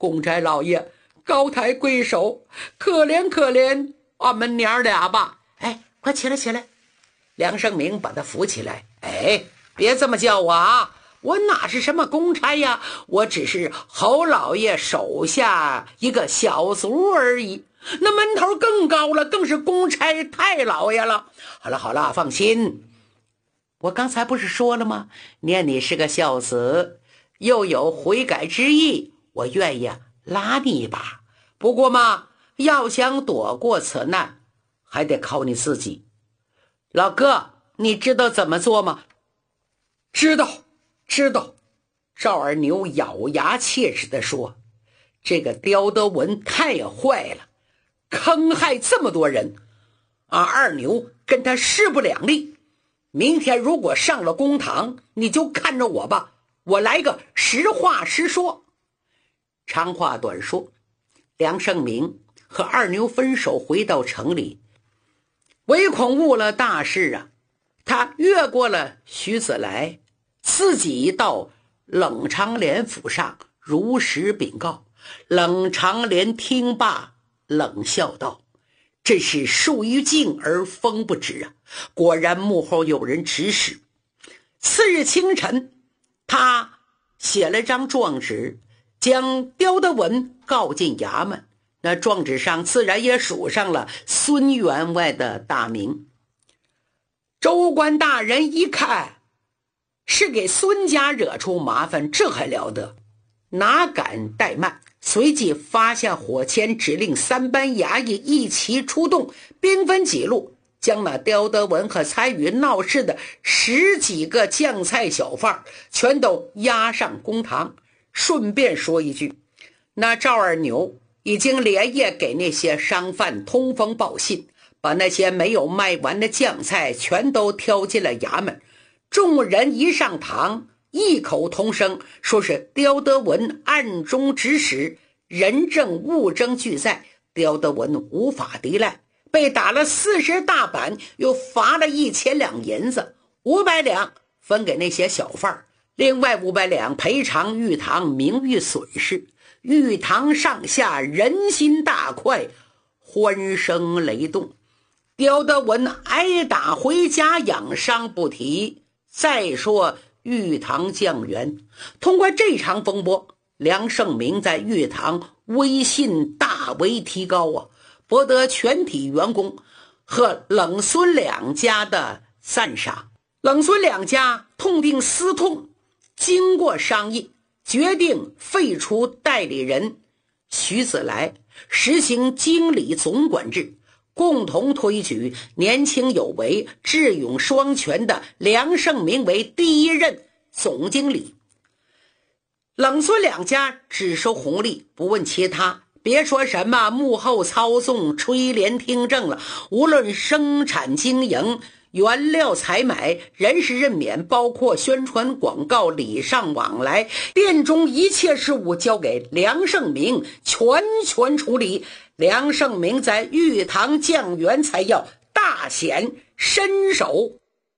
公差老爷，高抬贵手，可怜可怜俺们娘俩吧。哎，快起来起来。梁胜明把他扶起来。哎，别这么叫我啊，我哪是什么公差呀，我只是侯老爷手下一个小卒而已。那门头更高了，更是公差太老爷了。好了好了，放心，我刚才不是说了吗？念你是个孝子，又有悔改之意，我愿意拉你一把。不过嘛，要想躲过此难，还得靠你自己。老哥，你知道怎么做吗？知道。赵二牛咬牙切齿地说，这个刁德文太坏了，坑害这么多人，俺二牛跟他势不两立。明天如果上了公堂，你就看着我吧，我来个实话实说。长话短说，梁胜明和二牛分手回到城里，唯恐误了大事啊，他越过了徐子来，自己到冷长连府上如实禀告。冷长连听罢，冷笑道，真是树欲静而风不止啊，果然幕后有人指使。次日清晨，他写了张状纸，将刁德文告进衙门。那状纸上自然也署上了孙员外的大名。州官大人一看是给孙家惹出麻烦，这还了得，哪敢怠慢，随即发下火签，指令3班衙役一齐出动，兵分几路，将那刁德文和参与闹事的10几个酱菜小贩全都押上公堂。顺便说一句，那赵二牛已经连夜给那些商贩通风报信，把那些没有卖完的酱菜全都挑进了衙门。众人一上堂，异口同声说是刁德文暗中指使，人证物证俱在，刁德文无法抵赖，被打了40大板，又罚了1000两银子，500两分给那些小贩，另外500两赔偿玉堂名誉损失。玉堂上下人心大快，欢声雷动。刁德文挨打回家养伤不提，再说玉堂降员。通过这场风波，梁胜明在玉堂威信大为提高啊，博得全体员工和冷孙两家的赞赏。冷孙两家痛定思痛，经过商议，决定废除代理人徐子来，实行经理总管制，共同推举年轻有为、智勇双全的梁胜明为第1任总经理。冷孙两家只收红利，不问其他，别说什么幕后操纵、垂帘听政了，无论生产经营、原料采买、人事任免，包括宣传广告、礼尚往来，店中一切事务交给梁胜明全权处理。梁胜明在玉堂降员，才要大显身手。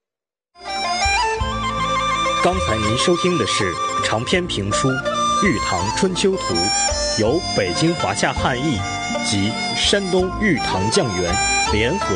刚才您收听的是长篇评书《玉堂春秋图》，由北京华夏汉译及山东玉堂酱园联合